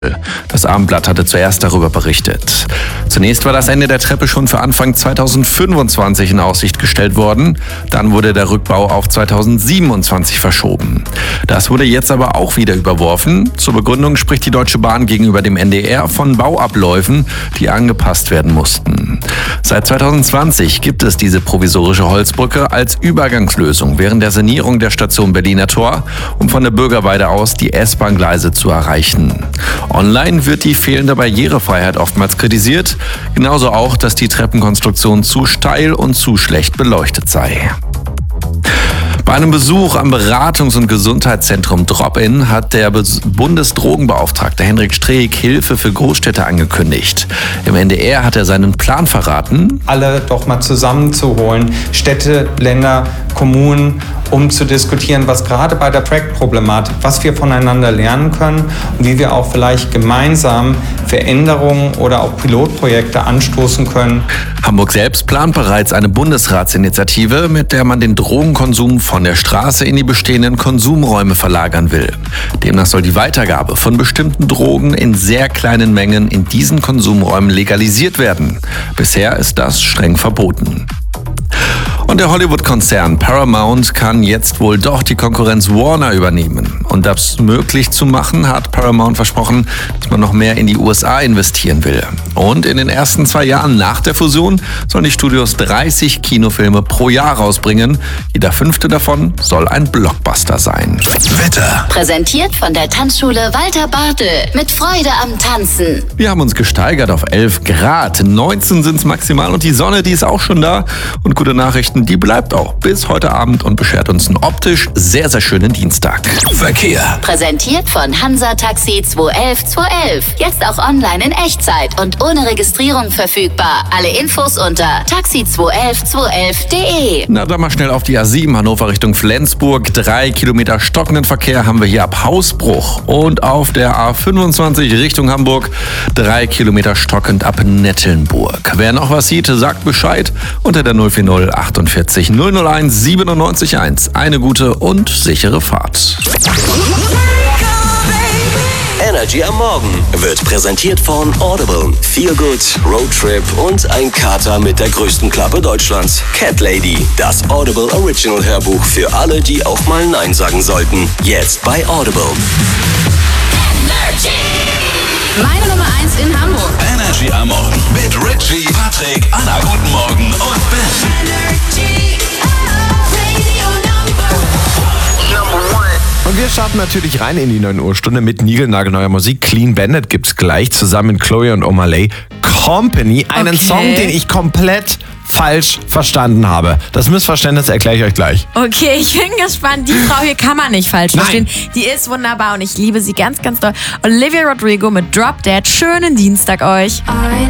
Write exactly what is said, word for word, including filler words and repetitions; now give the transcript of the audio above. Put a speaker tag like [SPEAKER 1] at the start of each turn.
[SPEAKER 1] Das Abendblatt hatte zuerst darüber berichtet. Zunächst war das Ende der Treppe schon für Anfang zweitausendfünfundzwanzig in Aussicht gestellt worden. Dann wurde der Rückbau auf zweitausendsiebenundzwanzig verschoben. Das wurde jetzt aber auch wieder überworfen. Zur Begründung spricht die Deutsche Bahn gegenüber dem N D R von Bauabläufen, die angepasst werden mussten. Seit zweitausendzwanzig gibt es diese provisorische Holzbrücke als Übergangslösung während der Sanierung der Station Berliner Tor, um von der Bürgerweide aus die S-Bahn-Gleise zu erreichen. Online wird die fehlende Barrierefreiheit oftmals kritisiert, genauso auch, dass die Treppenkonstruktion zu steil und zu schlecht beleuchtet sei. Bei einem Besuch am Beratungs- und Gesundheitszentrum Drop-In hat der Bundesdrogenbeauftragte Hendrik Streeck Hilfe für Großstädte angekündigt. Im N D R hat er seinen Plan verraten.
[SPEAKER 2] Alle doch mal zusammenzuholen, Städte, Länder, Kommunen, um zu diskutieren, was gerade bei der Crack-Problematik, was wir voneinander lernen können und wie wir auch vielleicht gemeinsam Veränderungen oder auch Pilotprojekte anstoßen können.
[SPEAKER 1] Hamburg selbst plant bereits eine Bundesratsinitiative, mit der man den Drogenkonsum von der Straße in die bestehenden Konsumräume verlagern will. Demnach soll die Weitergabe von bestimmten Drogen in sehr kleinen Mengen in diesen Konsumräumen legalisiert werden. Bisher ist das streng verboten. Und der Hollywood-Konzern Paramount kann jetzt wohl doch die Konkurrenz Warner übernehmen. Und das möglich zu machen, hat Paramount versprochen, dass man noch mehr in die U S A investieren will. Und in den ersten zwei Jahren nach der Fusion sollen die Studios dreißig Kinofilme pro Jahr rausbringen. Jeder fünfte davon soll ein Blockbuster sein.
[SPEAKER 3] Wetter.
[SPEAKER 4] Präsentiert von der Tanzschule Walter Bartel. Mit Freude am Tanzen.
[SPEAKER 1] Wir haben uns gesteigert auf elf Grad. neunzehn sind es maximal und die Sonne, die ist auch schon da. Und gute Nachrichten, die bleibt auch bis heute Abend und beschert uns einen optisch sehr, sehr schönen Dienstag.
[SPEAKER 3] Verkehr.
[SPEAKER 4] Präsentiert von Hansa Taxi zwei elf zwei elf. Jetzt auch online in Echtzeit und ohne Registrierung verfügbar. Alle Infos unter taxi zwei elf zwei elf punkt de.
[SPEAKER 1] Na, dann mal schnell auf die A sieben Hannover Richtung Flensburg. Drei Kilometer stockenden Verkehr haben wir hier ab Hausbruch. Und auf der A fünfundzwanzig Richtung Hamburg drei Kilometer stockend ab Nettelnburg. Wer noch was sieht, sagt Bescheid unter der null vier null achtundvierzig null null eins siebenundneunzig eins. Eine gute und sichere Fahrt.
[SPEAKER 3] Energy am Morgen wird präsentiert von Audible. Feel Good, Roadtrip und ein Kater mit der größten Klappe Deutschlands. Cat Lady, das Audible Original Hörbuch für alle, die auch mal Nein sagen sollten. Jetzt bei Audible.
[SPEAKER 5] Meine Nummer eins in Hamburg.
[SPEAKER 6] Energy am Morgen mit Richie, Patrick, Anna, guten Morgen und Ben.
[SPEAKER 7] Und wir starten natürlich rein in die neun Uhr Stunde mit niegelnagelneuer Musik. Clean Bandit gibt's gleich zusammen mit Chloe und Omalay. Company, einen
[SPEAKER 5] Okay.
[SPEAKER 7] Song, den ich komplett falsch verstanden habe. Das Missverständnis erkläre ich euch gleich.
[SPEAKER 5] Okay, ich bin gespannt. Die Frau hier kann man nicht falsch
[SPEAKER 7] Nein.
[SPEAKER 5] verstehen. Die ist wunderbar und ich liebe sie ganz, ganz doll. Olivia Rodrigo mit Drop Dead. Schönen Dienstag euch.
[SPEAKER 8] I